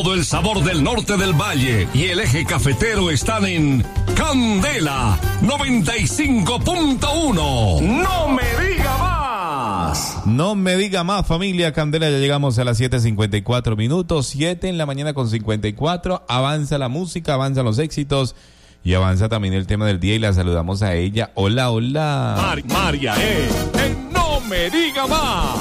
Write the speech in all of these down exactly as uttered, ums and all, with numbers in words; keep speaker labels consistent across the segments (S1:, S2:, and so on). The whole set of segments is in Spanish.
S1: Todo el sabor del norte del valle y el eje cafetero están en Candela noventa y cinco punto uno. ¡No me diga más!
S2: No me diga más, familia Candela. Ya llegamos a las siete cincuenta y cuatro minutos. siete en la mañana con cincuenta y cuatro. Avanza la música, avanzan los éxitos y avanza también el tema del día. Y la saludamos a ella. Hola, hola.
S1: Mar- María E. en No me diga más.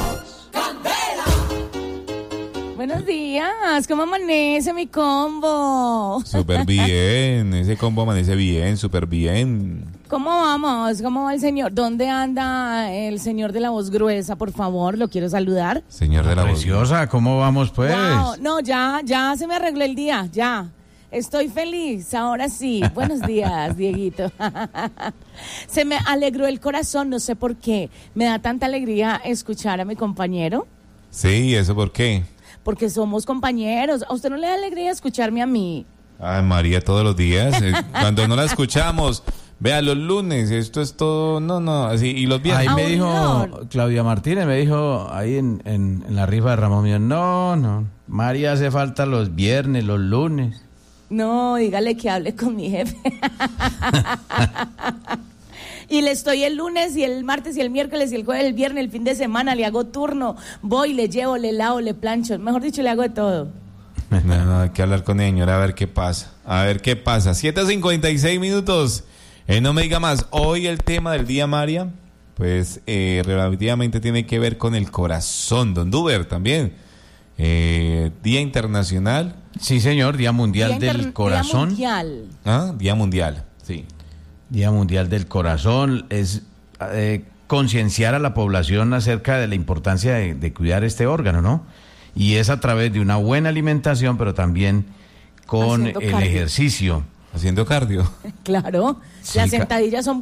S3: Buenos días, ¿cómo amanece mi combo?
S2: Súper bien, ese combo amanece bien, súper bien.
S3: ¿Cómo vamos? ¿Cómo va el señor? ¿Dónde anda el señor de la voz gruesa, por favor? Lo quiero saludar.
S2: Señor de la voz.
S4: Preciosa, ¿cómo vamos pues?
S3: Wow, no, ya, ya se me arregló el día, ya. Estoy feliz, ahora sí. Buenos días, Dieguito. Se me alegró el corazón, no sé por qué. Me da tanta alegría escuchar a mi compañero.
S2: Sí, ¿eso por qué?
S3: Porque somos compañeros. ¿A usted no le da alegría escucharme a mí?
S2: Ay, María, todos los días. eh, Cuando no la escuchamos, vea, los lunes, esto es todo, no, no, así, y los viernes.
S4: Ahí me dijo
S3: Aburridor.
S4: Claudia Martínez, me dijo ahí en, en, en la rifa de Ramón mío, no, no, María hace falta los viernes, los lunes.
S3: No, dígale que hable con mi jefe. Y le estoy el lunes y el martes y el miércoles y el jueves, el viernes, el fin de semana, le hago turno, voy, le llevo, le lavo, le plancho, mejor dicho, le hago de todo.
S2: No, no, hay que hablar con el señor a ver qué pasa. A ver qué pasa. siete cincuenta y seis minutos. Eh, no me diga más. Hoy el tema del día, María, pues eh, relativamente tiene que ver con el corazón. Don Duber también. Eh, Día Internacional.
S4: Sí, señor, Día Mundial
S3: Día
S4: del
S3: inter-
S4: Corazón.
S3: Día mundial.
S2: ¿Ah? Día Mundial, sí.
S4: Día Mundial del Corazón es eh, concienciar a la población acerca de la importancia de, de cuidar este órgano, ¿no? Y es a través de una buena alimentación, pero también con
S3: Haciendo
S4: el
S3: cardio.
S4: ejercicio.
S2: Haciendo cardio.
S3: Claro,
S4: Sí,
S3: las
S4: ca-
S3: sentadillas son